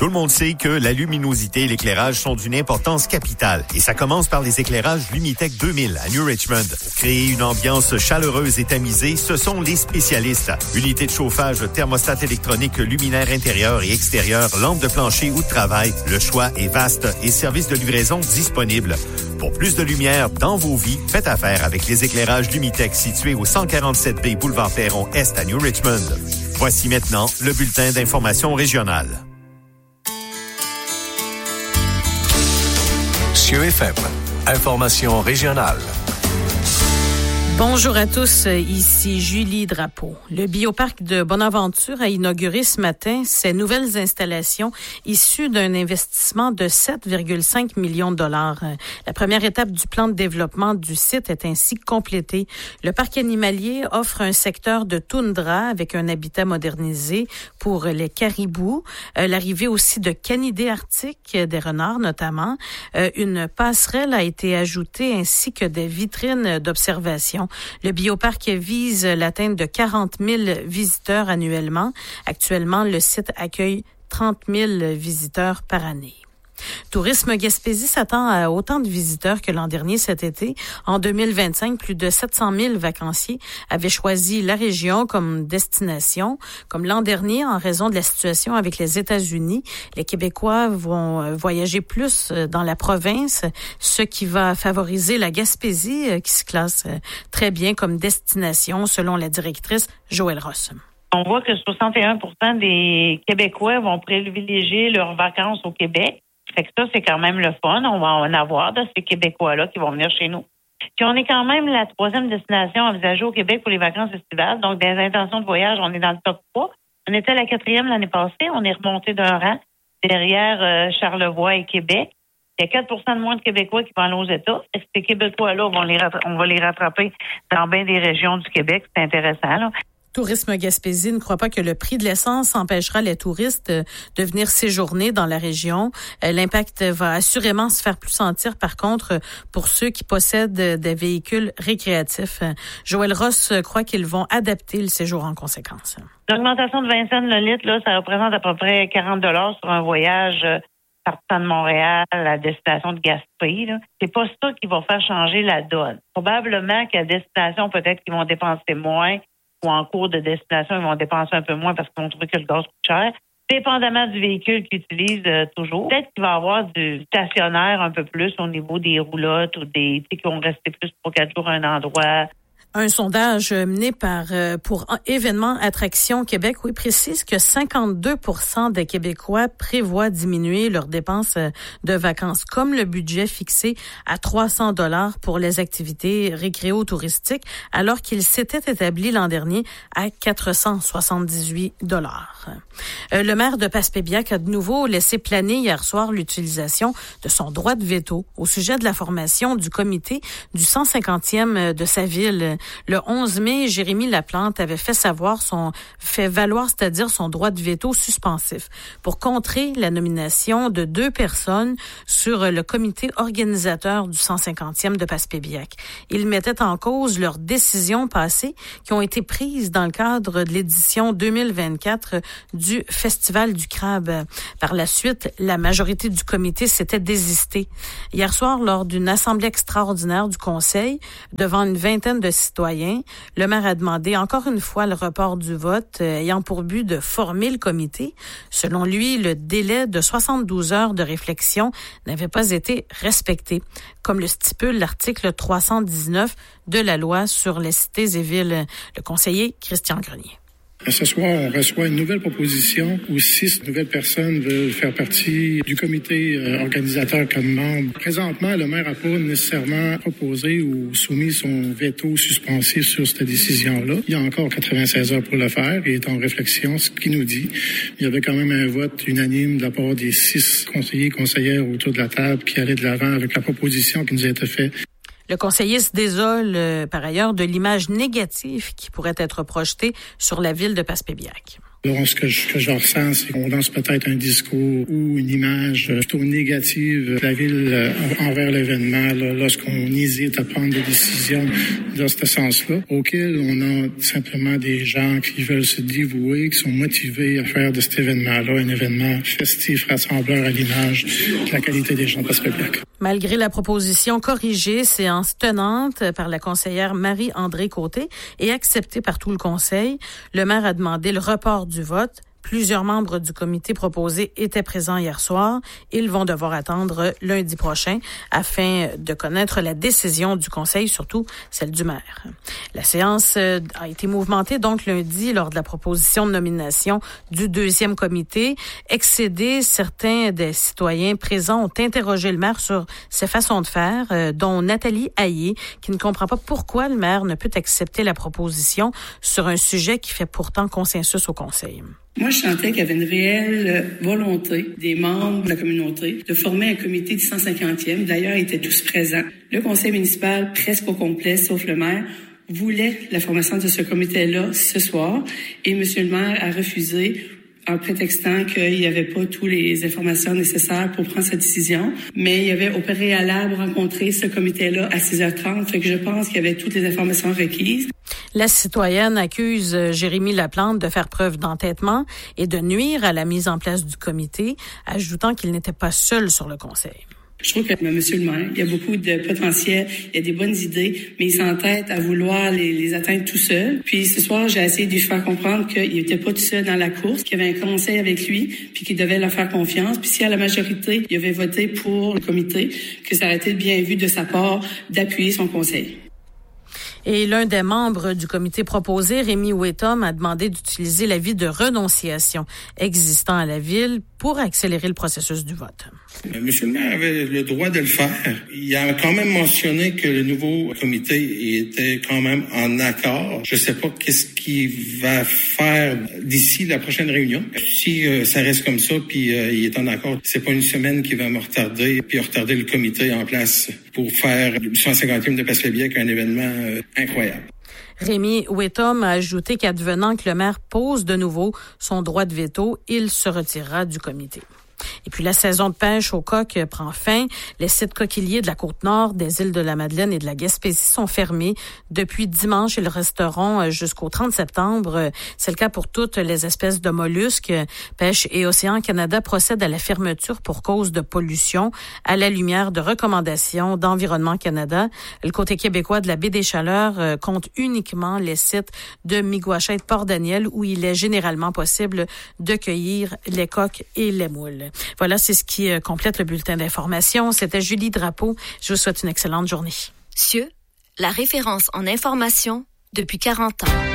Tout le monde sait que la luminosité et l'éclairage sont d'une importance capitale. Et ça commence par les éclairages Lumitech 2000 à New Richmond. Pour créer une ambiance chaleureuse et tamisée, ce sont les spécialistes. Unités de chauffage, thermostat électronique, luminaire intérieur et extérieur, lampe de plancher ou de travail. Le choix est vaste et service de livraison disponible. Pour plus de lumière dans vos vies, faites affaire avec les éclairages Lumitech situés au 147B Boulevard Perron Est à New Richmond. Voici maintenant le bulletin d'information régionale. FM, information régionale. Bonjour à tous, ici Julie Drapeau. Le bioparc de Bonaventure a inauguré ce matin ses nouvelles installations issues d'un investissement de 7,5 millions de dollars. La première étape du plan de développement du site est ainsi complétée. Le parc animalier offre un secteur de toundra avec un habitat modernisé pour les caribous, l'arrivée aussi de canidés arctiques, des renards notamment. Une passerelle a été ajoutée ainsi que des vitrines d'observation. Le bioparc vise l'atteinte de 40 000 visiteurs annuellement. Actuellement, le site accueille 30 000 visiteurs par année. Tourisme Gaspésie s'attend à autant de visiteurs que l'an dernier cet été. En 2025, plus de 700 000 vacanciers avaient choisi la région comme destination. Comme l'an dernier, en raison de la situation avec les États-Unis, les Québécois vont voyager plus dans la province, ce qui va favoriser la Gaspésie qui se classe très bien comme destination selon la directrice Joëlle Ross. On voit que 61% des Québécois vont privilégier leurs vacances au Québec. Fait que ça, c'est quand même le fun. On va en avoir de ces Québécois-là qui vont venir chez nous. Puis on est quand même la troisième destination envisagée au Québec pour les vacances estivales. Donc, des intentions de voyage, on est dans le top 3. On était la 4e l'année passée. On est remonté d'un rang derrière Charlevoix et Québec. Il y a 4 de moins de Québécois qui vont aller aux États. Et ces Québécois-là, on va les rattraper dans bien des régions du Québec. C'est intéressant, là. Tourisme Gaspésie ne croit pas que le prix de l'essence empêchera les touristes de venir séjourner dans la région. L'impact va assurément se faire plus sentir, par contre, pour ceux qui possèdent des véhicules récréatifs. Joëlle Ross croit qu'ils vont adapter le séjour en conséquence. L'augmentation de 20 cents le litre, là, ça représente à peu près 40 $ sur un voyage partant de Montréal à la destination de Gaspé. Là. C'est pas ça qui va faire changer la donne. Probablement qu'à destination, peut-être qu'ils vont dépenser moins, ou en cours de destination, ils vont dépenser un peu moins parce qu'ils vont trouver que le gaz coûte cher. Dépendamment du véhicule qu'ils utilisent toujours. Peut-être qu'il va y avoir du stationnaire un peu plus au niveau des roulottes ou des qui vont rester plus 3-4 jours à un endroit. Un sondage mené par pour Événements Attractions Québec, précise que 52% des Québécois prévoient diminuer leurs dépenses de vacances, comme le budget fixé à 300 $ pour les activités récréo-touristiques, alors qu'il s'était établi l'an dernier à 478 $. Le maire de Passepébiac a de nouveau laissé planer hier soir l'utilisation de son droit de veto au sujet de la formation du comité du 150e de sa ville. Le 11 mai, Jérémy Laplante avait fait valoir, c'est-à-dire son droit de veto suspensif pour contrer la nomination de 2 personnes sur le comité organisateur du 150e de Passepébiac. Il mettait en cause leurs décisions passées qui ont été prises dans le cadre de l'édition 2024 du Festival du Crabe. Par la suite, la majorité du comité s'était désistée. Hier soir, lors d'une assemblée extraordinaire du Conseil, devant une vingtaine de citoyens, le maire a demandé encore une fois le report du vote ayant pour but de former le comité. Selon lui, le délai de 72 heures de réflexion n'avait pas été respecté, comme le stipule l'article 319 de la loi sur les cités et villes. Le conseiller Christian Grenier. Ce soir, on reçoit une nouvelle proposition où 6 nouvelles personnes veulent faire partie du comité organisateur comme membre. Présentement, le maire n'a pas nécessairement proposé ou soumis son veto suspensif sur cette décision-là. Il y a encore 96 heures pour le faire et est en réflexion, ce qui nous dit. Il y avait quand même un vote unanime de la part des 6 conseillers et conseillères autour de la table qui allaient de l'avant avec la proposition qui nous a été faite. Le conseiller se désole par ailleurs de l'image négative qui pourrait être projetée sur la ville de Passepébiac. Là, ce que je ressens, c'est qu'on lance peut-être un discours ou une image plutôt négative de la ville envers l'événement, là, lorsqu'on hésite à prendre des décisions dans ce sens-là, auquel on a simplement des gens qui veulent se dévouer, qui sont motivés à faire de cet événement-là un événement festif, rassembleur à l'image de la qualité des gens de Place Publique. Malgré la proposition corrigée, séance tenante par la conseillère Marie-André Côté et acceptée par tout le conseil, le maire a demandé le report du vote. Plusieurs membres du comité proposé étaient présents hier soir. Ils vont devoir attendre lundi prochain afin de connaître la décision du conseil, surtout celle du maire. La séance a été mouvementée donc lundi lors de la proposition de nomination du deuxième comité. Excédés, certains des citoyens présents ont interrogé le maire sur ses façons de faire, dont Nathalie Hayé, qui ne comprend pas pourquoi le maire ne peut accepter la proposition sur un sujet qui fait pourtant consensus au conseil. Moi, je sentais qu'il y avait une réelle volonté des membres de la communauté de former un comité du 150e. D'ailleurs, ils étaient tous présents. Le conseil municipal, presque au complet, sauf le maire, voulait la formation de ce comité-là ce soir. Et M. le maire a refusé en prétextant qu'il n'y avait pas toutes les informations nécessaires pour prendre sa décision. Mais il avait au préalable rencontré ce comité-là à 6h30. Fait que je pense qu'il y avait toutes les informations requises. La citoyenne accuse Jérémy Laplante de faire preuve d'entêtement et de nuire à la mise en place du comité, ajoutant qu'il n'était pas seul sur le conseil. Je trouve que monsieur le maire, il y a beaucoup de potentiel, il y a des bonnes idées, mais il s'entête à vouloir les atteindre tout seul. Puis ce soir, j'ai essayé de lui faire comprendre qu'il n'était pas tout seul dans la course, qu'il y avait un conseil avec lui, puis qu'il devait leur faire confiance. Puis si à la majorité, il avait voté pour le comité, que ça aurait été bien vu de sa part d'appuyer son conseil. Et l'un des membres du comité proposé, Rémi Ouettom, a demandé d'utiliser l'avis de renonciation existant à la ville pour accélérer le processus du vote. Monsieur le maire avait le droit de le faire. Il a quand même mentionné que le nouveau comité était quand même en accord. Je ne sais pas qu'est-ce qu'il va faire d'ici la prochaine réunion. Si ça reste comme ça, puis il est en accord, c'est pas une semaine qui va me retarder, puis retarder le comité en place pour faire le 150e de Place Publique un événement incroyable. Rémi Ouettom a ajouté qu'advenant que le maire pose de nouveau son droit de veto, il se retirera du comité. Et puis la saison de pêche au coq prend fin. Les sites coquilliers de la Côte-Nord, des îles de la Madeleine et de la Gaspésie sont fermés depuis dimanche. Ils resteront jusqu'au 30 septembre. C'est le cas pour toutes les espèces de mollusques. Pêche et Océan Canada procède à la fermeture pour cause de pollution à la lumière de recommandations d'Environnement Canada. Le côté québécois de la baie des Chaleurs compte uniquement les sites de Miguachet et de Port-Daniel où il est généralement possible de cueillir les coqs et les moules. Voilà, c'est ce qui complète le bulletin d'information. C'était Julie Drapeau. Je vous souhaite une excellente journée. CIeux, la référence en information depuis 40 ans.